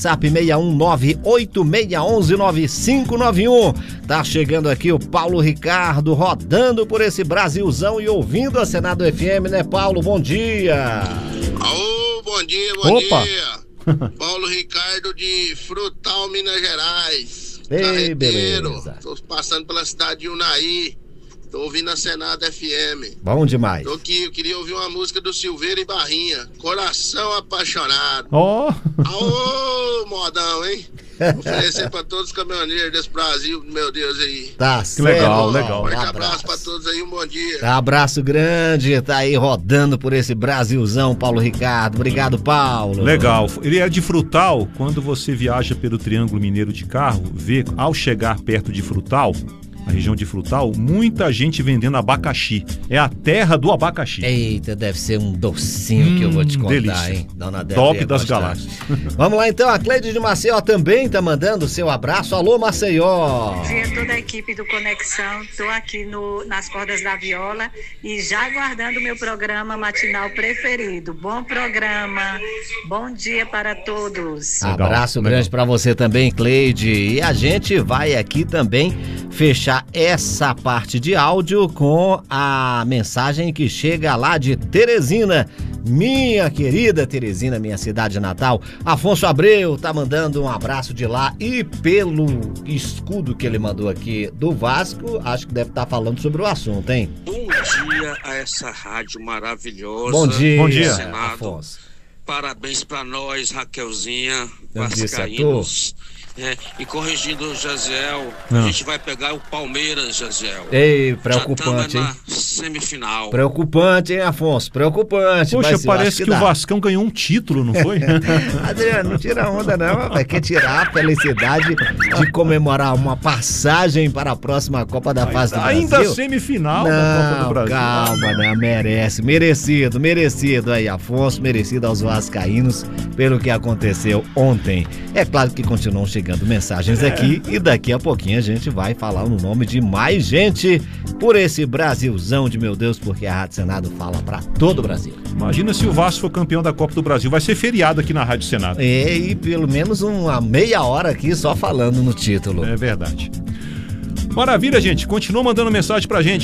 WhatsApp 61986119591. Tá chegando aqui o Paulo Ricardo, rodando por esse Brasilzão e ouvindo a Senado FM, né, Paulo? Bom dia! Alô, bom dia, dia! Paulo Ricardo de Frutal, Minas Gerais. Ei, beleza. Tô passando pela cidade de Unai. Tô ouvindo a Senado FM. Bom demais. Tô aqui, eu queria ouvir uma música do Silveira e Barrinha. Coração Apaixonado. Ó! Aô, modão, hein? Oferecer pra todos os caminhoneiros desse Brasil, meu Deus aí. Tá certo. Legal. Um abraço pra todos aí, um bom dia. Abraço grande, tá aí rodando por esse Brasilzão, Paulo Ricardo. Obrigado, Paulo. Legal. Ele é de Frutal. Quando você viaja pelo Triângulo Mineiro de carro, vê, ao chegar perto de Frutal, a região de Frutal, muita gente vendendo abacaxi. É a terra do abacaxi. Eita, deve ser um docinho que eu vou te contar, delícia. hein? Dona Débora Top ia das gostar. galáxias. Vamos lá então, a Cleide de Maceió também tá mandando o seu abraço. Alô, Maceió. Bom dia a toda a equipe do Conexão. Tô aqui nas cordas da viola e já aguardando o meu programa matinal preferido. Bom programa, bom dia para todos. Legal, Abraço legal. grande pra você também, Cleide. E a gente vai aqui também fechar essa parte de áudio com a mensagem que chega lá de Teresina. Minha querida Teresina, minha cidade natal. Afonso Abreu tá mandando um abraço de lá e pelo escudo que ele mandou aqui do Vasco, acho que deve estar falando sobre o assunto, hein? Bom dia a essa rádio maravilhosa. Bom dia, Bom dia. Senado. Afonso. Parabéns pra nós, Raquelzinha, Não disse vascaínos. E corrigindo o Jaziel, a gente vai pegar o Palmeiras, Jaziel. Ei, preocupante, Já hein? estamos na semifinal. Preocupante, hein, Afonso? Preocupante. Poxa, mas eu acho parece que dá. o Vascão ganhou um título, não foi? Adriano, não tira onda não, rapaz. Quer tirar a felicidade de comemorar uma passagem para a próxima Copa da Fase do Brasil? Ainda semifinal da Copa do Brasil. Calma, né? Merece. Merecido aí, Afonso. Merecido aos vascaínos pelo que aconteceu ontem. É claro que continuam chegando mensagens aqui e daqui a pouquinho a gente vai falar no nome de mais gente por esse Brasilzão de meu Deus, porque a Rádio Senado fala para todo o Brasil. Imagina se o Vasco for campeão da Copa do Brasil. Vai ser feriado aqui na Rádio Senado. E pelo menos uma meia hora aqui só falando no título. É verdade. Maravilha, gente. Continua mandando mensagem pra gente.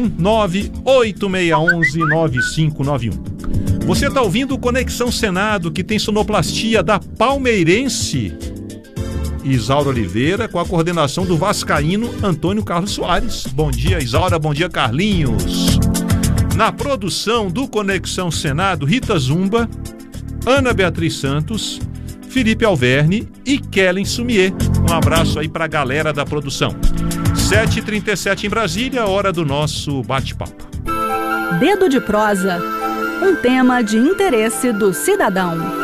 619-8611-9591. Você tá ouvindo o Conexão Senado, que tem sonoplastia da palmeirense Isaura Oliveira, com a coordenação do vascaíno Antônio Carlos Soares. Bom dia, Isaura. Bom dia, Carlinhos. Na produção do Conexão Senado, Rita Zumba, Ana Beatriz Santos, Felipe Alverne e Kellen Sumier. Um abraço aí pra galera da produção. 7h37 em Brasília, hora do nosso bate-papo. Dedo de prosa, um tema de interesse do cidadão.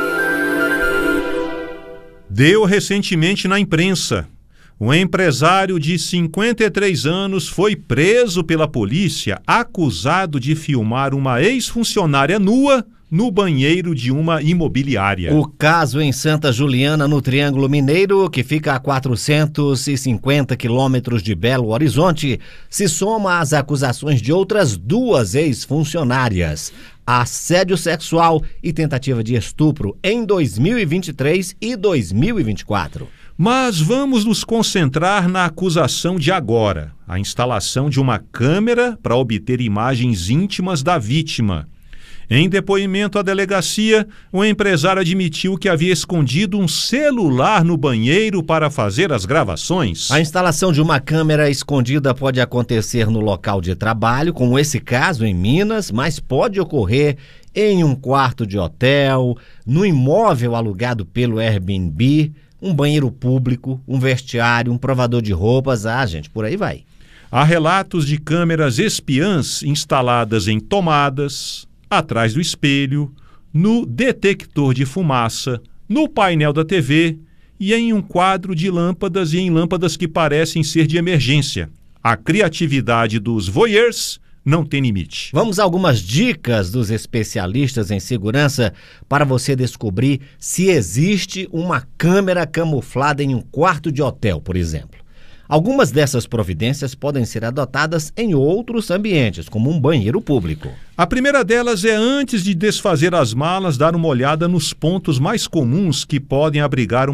Deu recentemente na imprensa. Um empresário de 53 anos foi preso pela polícia acusado de filmar uma ex-funcionária nua no banheiro de uma imobiliária. O caso em Santa Juliana, no Triângulo Mineiro, que fica a 450 quilômetros de Belo Horizonte, se soma às acusações de outras duas ex-funcionárias: assédio sexual e tentativa de estupro em 2023 e 2024. Mas vamos nos concentrar na acusação de agora: a instalação de uma câmera para obter imagens íntimas da vítima. Em depoimento à delegacia, o empresário admitiu que havia escondido um celular no banheiro para fazer as gravações. A instalação de uma câmera escondida pode acontecer no local de trabalho, como esse caso em Minas, mas pode ocorrer em um quarto de hotel, no imóvel alugado pelo Airbnb, um banheiro público, um vestiário, um provador de roupas, gente, por aí vai. Há relatos de câmeras espiãs instaladas em tomadas, atrás do espelho, no detector de fumaça, no painel da TV e em um quadro de lâmpadas e em lâmpadas que parecem ser de emergência. A criatividade dos voyeurs não tem limite. Vamos a algumas dicas dos especialistas em segurança para você descobrir se existe uma câmera camuflada em um quarto de hotel, por exemplo. Algumas dessas providências podem ser adotadas em outros ambientes, como um banheiro público. A primeira delas é, antes de desfazer as malas, dar uma olhada nos pontos mais comuns que podem abrigar